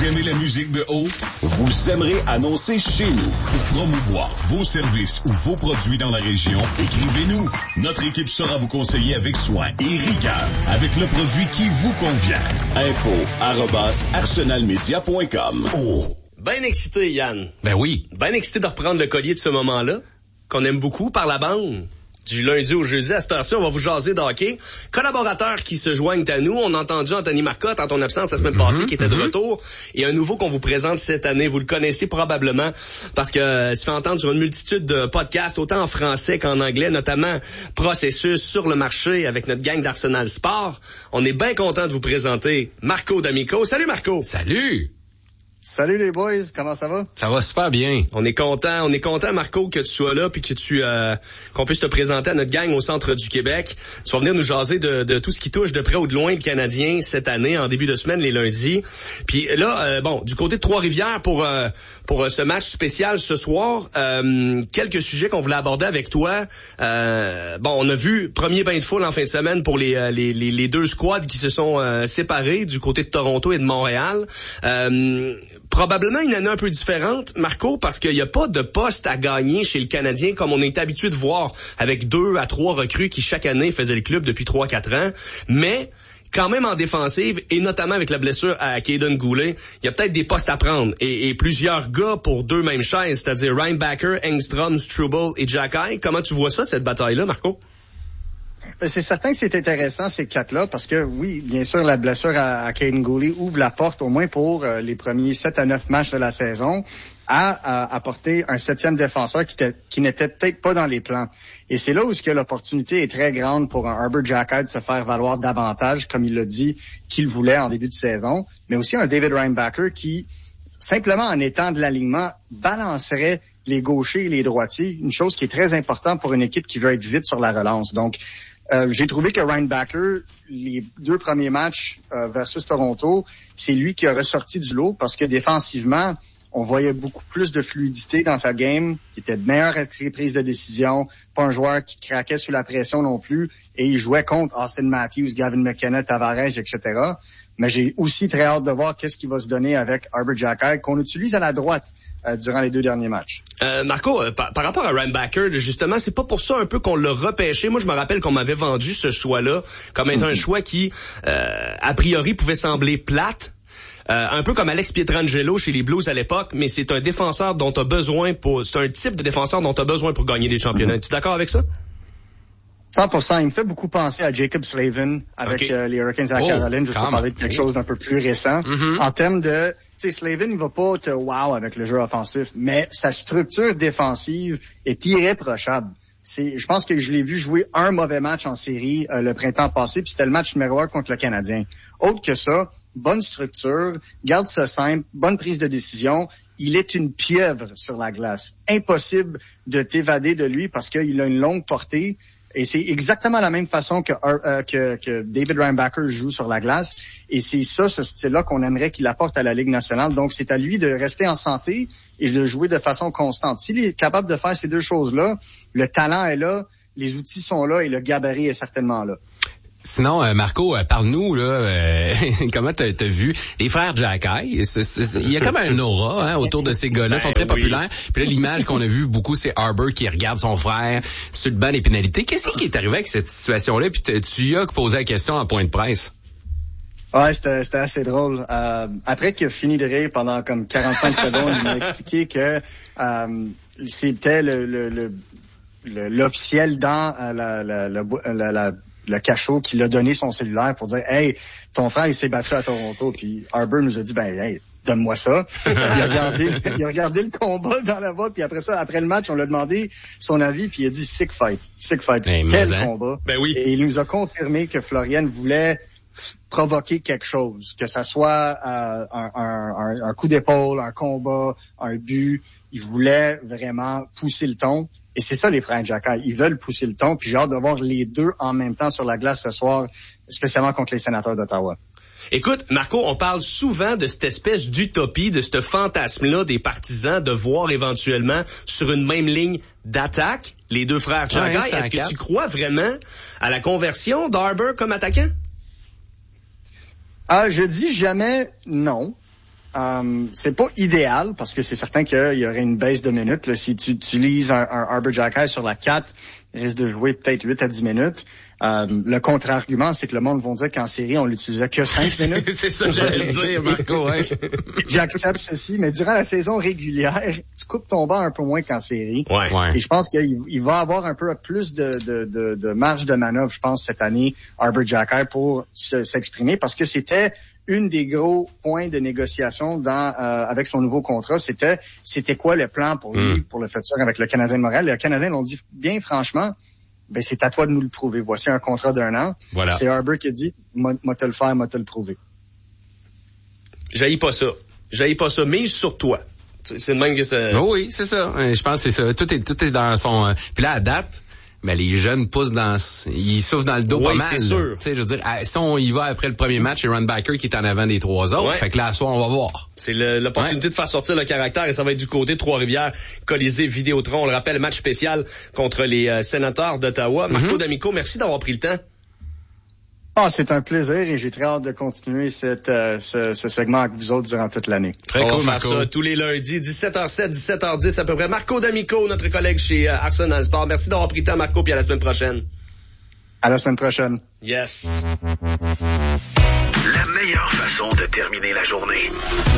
Vous aimez la musique de haut? Vous aimerez annoncer chez nous. Pour promouvoir vos services ou vos produits dans la région, écrivez-nous. Notre équipe saura vous conseiller avec soin et rigueur, avec le produit qui vous convient. info@arsenalmedia.com. Oh! Ben excité, Yann. Ben oui. Ben excité de reprendre le collier de ce moment-là, qu'on aime beaucoup par la bande. Du lundi au jeudi, à cette heure-ci, on va vous jaser de hockey. Collaborateurs qui se joignent à nous. On a entendu Anthony Marcotte en ton absence la semaine passée, qui était de retour. Et un nouveau qu'on vous présente cette année. Vous le connaissez probablement parce que se fait entendre sur une multitude de podcasts, autant en français qu'en anglais, notamment Processus sur le marché avec notre gang d'Arsenal Sport. On est bien content de vous présenter Marco D'Amico. Salut Marco! Salut! Salut les boys, comment ça va? Ça va super bien. On est content Marco que tu sois là puis que qu'on puisse te présenter à notre gang au centre du Québec. Tu vas venir nous jaser de tout ce qui touche de près ou de loin le Canadien cette année en début de semaine les lundis. Puis là du côté de Trois-Rivières pour ce match spécial ce soir, quelques sujets qu'on voulait aborder avec toi. On a vu premier bain de foule en fin de semaine pour les deux squads qui se sont séparés du côté de Toronto et de Montréal. Probablement une année un peu différente, Marco, parce qu'il n'y a pas de poste à gagner chez le Canadien comme on est habitué de voir avec 2 à 3 recrues qui chaque année faisaient le club depuis 3-4 ans. Mais quand même en défensive, et notamment avec la blessure à Caden Goulet, il y a peut-être des postes à prendre. Et plusieurs gars pour 2 mêmes chaises, c'est-à-dire Reinbacher, Engstrom, Struble et Jacky. Comment tu vois ça, cette bataille-là, Marco? C'est certain que c'est intéressant, ces 4-là, parce que, oui, bien sûr, la blessure à Caden Goulet ouvre la porte, au moins pour les premiers 7 à 9 matchs de la saison, à apporter un 7e défenseur qui n'était peut-être pas dans les plans. Et c'est là où l'opportunité est très grande pour un Arber Xhekaj de se faire valoir davantage, comme il l'a dit qu'il voulait en début de saison, mais aussi un David Reinbacher qui, simplement en étant de l'alignement, balancerait les gauchers et les droitiers, une chose qui est très importante pour une équipe qui veut être vite sur la relance. Donc, j'ai trouvé que Reinbacher, les 2 premiers matchs versus Toronto, c'est lui qui a ressorti du lot parce que défensivement, on voyait beaucoup plus de fluidité dans sa game, qui était meilleur avec ses prises de décision, pas un joueur qui craquait sous la pression non plus, et il jouait contre Austin Matthews, Gavin McKenna, Tavares, etc. Mais j'ai aussi très hâte de voir qu'est-ce qui va se donner avec Arber Xhekaj, qu'on utilise à la droite durant les 2 derniers matchs. Marco, par rapport à Reinbacher, justement, c'est pas pour ça un peu qu'on l'a repêché. Moi, je me rappelle qu'on m'avait vendu ce choix-là comme étant un choix qui, a priori, pouvait sembler plate. Un peu comme Alex Pietrangelo chez les Blues à l'époque, mais c'est un défenseur dont t'as besoin c'est un type de défenseur dont t'as besoin pour gagner des championnats. Es-tu d'accord avec ça? 100%. Il me fait beaucoup penser à Jacob Slavin avec les Hurricanes à Caroline. Je vais parler de quelque chose d'un peu plus récent. En termes de, tu sais, Slavin, il va pas te wow avec le jeu offensif, mais sa structure défensive est irréprochable. Je pense que je l'ai vu jouer un mauvais match en série le printemps passé, puis c'était le match numéro 1 contre le Canadien. Autre que ça, bonne structure, garde ça simple, bonne prise de décision. Il est une pieuvre sur la glace. Impossible de t'évader de lui parce qu'il a une longue portée. Et c'est exactement la même façon que David Reinbacher joue sur la glace. Et c'est ça, ce style-là qu'on aimerait qu'il apporte à la Ligue nationale. Donc, c'est à lui de rester en santé et de jouer de façon constante. S'il est capable de faire ces 2 choses-là, le talent est là, les outils sont là et le gabarit est certainement là. Sinon, Marco, parle-nous là, comment t'as vu les frères Xhekaj. Il y a comme un aura autour de ces gars-là, ils sont très populaires. Puis là, l'image qu'on a vue beaucoup, c'est Arber qui regarde son frère sur le banc des pénalités. Qu'est-ce qui est arrivé avec cette situation-là? Puis tu lui as posé la question en point de presse. Ouais, c'était assez drôle. Après qu'il a fini de rire pendant comme 45 secondes, il m'a expliqué que c'était l'officiel dans le cachot qui l'a donné son cellulaire pour dire « Hey, ton frère, il s'est battu à Toronto. » Puis Arber nous a dit « Ben, hey, donne-moi ça. » Il a regardé le combat dans la voie, puis après ça, après le match, on lui a demandé son avis, puis il a dit « Sick fight. Hey, quel combat. » Ben oui. Et il nous a confirmé que Florian voulait provoquer quelque chose, que ça soit un coup d'épaule, un combat, un but. Il voulait vraiment pousser le ton. Et c'est ça, les frères Xhekaj. Ils veulent pousser le ton. Puis j'ai hâte de voir les 2 en même temps sur la glace ce soir, spécialement contre les Sénateurs d'Ottawa. Écoute, Marco, on parle souvent de cette espèce d'utopie, de ce fantasme-là des partisans de voir éventuellement sur une même ligne d'attaque les 2 frères Xhekaj. Est-ce que tu crois vraiment à la conversion d'Arber comme attaquant? Je dis jamais non. c'est pas idéal parce que c'est certain qu'il y aurait une baisse de minutes. Là, si tu utilises un Arber Xhekaj sur la 4, il risque de jouer peut-être 8 à 10 minutes. Le contre-argument, c'est que le monde va dire qu'en série, on l'utilisait que 5 minutes. C'est ça, j'allais le dire, Marco, ouais. J'accepte ceci, mais durant la saison régulière, tu coupes ton banc un peu moins qu'en série. Ouais. Et je pense qu'il va avoir un peu plus de marge de manœuvre, je pense, cette année, Arber Xhekaj, pour s'exprimer, parce que c'était une des gros points de négociation avec son nouveau contrat, c'était quoi le plan pour lui, pour le futur avec le Canadien de Montréal. Les Canadiens l'ont dit bien franchement, ben c'est à toi de nous le prouver. Voici un contrat d'1 an. Voilà. C'est Arber qui a dit, moi te le faire, moi te le prouver. J'haïs pas ça. Mise sur toi. C'est le même que ça. Oui, c'est ça. Je pense que c'est ça. Tout est dans son... Puis là, à date, ben les jeunes poussent ils souffrent dans le dos pas mal. Oui, c'est sûr. Tu sais, je veux dire, si on y va après le premier match, c'est Ron Backer qui est en avant des 3 autres. Ouais. Fait que là, à soir, on va voir. C'est l'opportunité de faire sortir le caractère et ça va être du côté de Trois-Rivières, Colisée, Vidéotron. On le rappelle, match spécial contre les sénateurs d'Ottawa. Marco D'Amico, merci d'avoir pris le temps. C'est un plaisir et j'ai très hâte de continuer ce segment avec vous autres durant toute l'année. Très on cool, va Marco. faire ça tous les lundis, 17h07, 17h10 à peu près. Marco D'Amico, notre collègue chez Arsenal Sport. Merci d'avoir pris le temps, Marco, puis à la semaine prochaine. À la semaine prochaine. Yes. La meilleure façon de terminer la journée.